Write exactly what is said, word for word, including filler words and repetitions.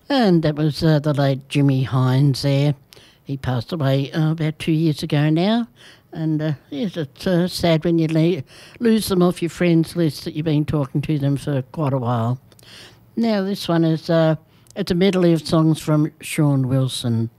And that was uh, the late Jimmy Hines there. He passed away uh, about two years ago now. And uh, yes, it's uh, sad when you le- lose them off your friends list that you've been talking to them for quite a while. Now this one is uh, it's a medley of songs from Sean Wilson.